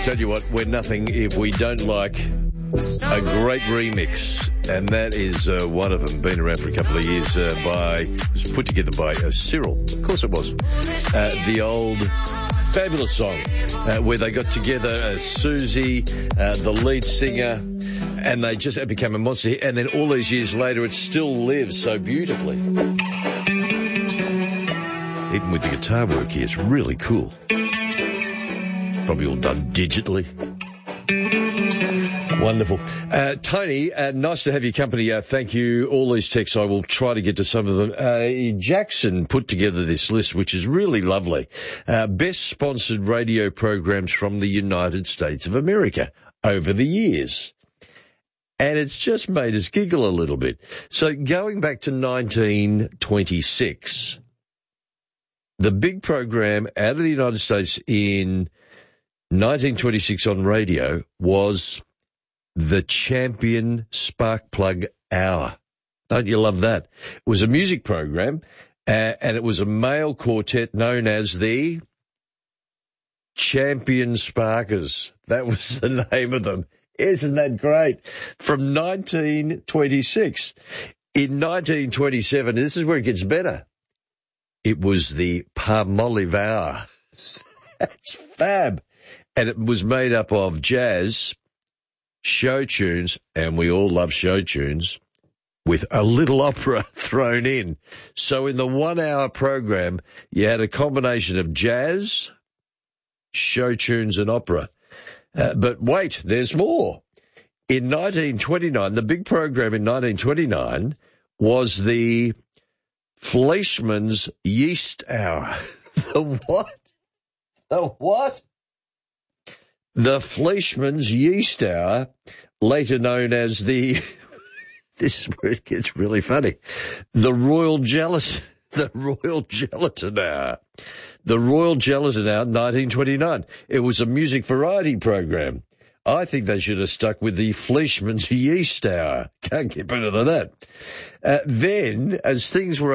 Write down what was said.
tell you what, we're nothing if we don't like a great remix, and that is one of them. Been around for a couple of years. It was put together by Cyril. Of course it was. The old fabulous song where they got together, Susie, the lead singer, and they just became a monster hit. And then all these years later, it still lives so beautifully. Even with the guitar work here, it's really cool. It's probably all done digitally. Wonderful. Tony, nice to have your company. Thank you. All these texts, I will try to get to some of them. Jackson put together this list, which is really lovely. Best sponsored radio programs from the United States of America over the years. And it's just made us giggle a little bit. So going back to 1926, the big program out of the United States in 1926 on radio was the Champion Spark Plug Hour. Don't you love that? It was a music program, and it was a male quartet known as the Champion Sparkers. That was the name of them. Isn't that great? From 1926. In 1927, this is where it gets better. It was the Palmolive Hour. That's fab. And it was made up of jazz, show tunes, and we all love show tunes, with a little opera thrown in. So in the 1 hour program, you had a combination of jazz, show tunes, and opera. But wait, there's more. In 1929, the big program in 1929 was the Fleischmann's Yeast Hour. The what? The what? The Fleischmann's Yeast Hour, later known as the, this is where it gets really funny, the Royal Gelatin Hour. The Royal Gelatin Hour, 1929. It was a music variety program. I think they should have stuck with the Fleischmann's Yeast Hour. Can't get better than that. Then, as things were